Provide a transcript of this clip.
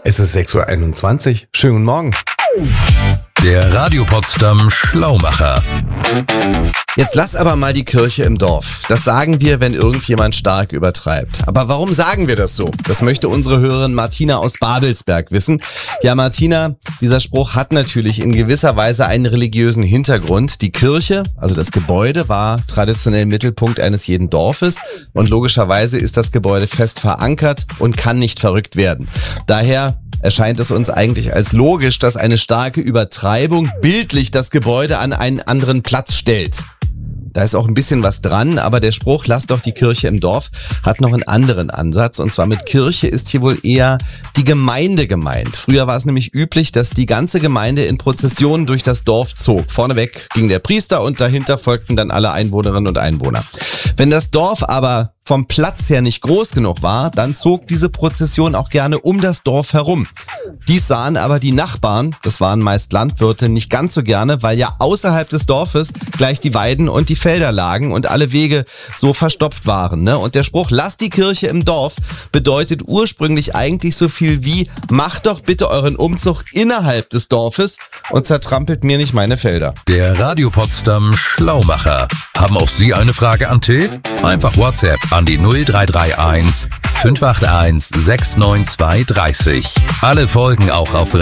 Es ist 6:21 Uhr. Schönen guten Morgen. Der Radio Potsdam Schlaumacher. Jetzt lass aber mal die Kirche im Dorf. Das sagen wir, wenn irgendjemand stark übertreibt. Aber warum sagen wir das so? Das möchte unsere Hörerin Martina aus Babelsberg wissen. Ja, Martina, dieser Spruch hat natürlich in gewisser Weise einen religiösen Hintergrund. Die Kirche, also das Gebäude, war traditionell Mittelpunkt eines jeden Dorfes. Und logischerweise ist das Gebäude fest verankert und kann nicht verrückt werden. Daher erscheint es uns eigentlich als logisch, dass eine starke Übertreibung bildlich das Gebäude an einen anderen Platz stellt. Da ist auch ein bisschen was dran, aber der Spruch, lass doch die Kirche im Dorf, hat noch einen anderen Ansatz. Und zwar mit Kirche ist hier wohl eher die Gemeinde gemeint. Früher war es nämlich üblich, dass die ganze Gemeinde in Prozessionen durch das Dorf zog. Vorneweg ging der Priester und dahinter folgten dann alle Einwohnerinnen und Einwohner. Wenn das Dorf aber vom Platz her nicht groß genug war, dann zog diese Prozession auch gerne um das Dorf herum. Dies sahen aber die Nachbarn, das waren meist Landwirte, nicht ganz so gerne, weil ja außerhalb des Dorfes gleich die Weiden und die Felder lagen und alle Wege so verstopft waren. Ne? Und der Spruch, lasst die Kirche im Dorf, bedeutet ursprünglich eigentlich so viel wie, macht doch bitte euren Umzug innerhalb des Dorfes und zertrampelt mir nicht meine Felder. Der Radio Potsdam Schlaumacher. Haben auch Sie eine Frage an Till? Einfach WhatsApp an die 0331 581 69230. Alle Folgen auch auf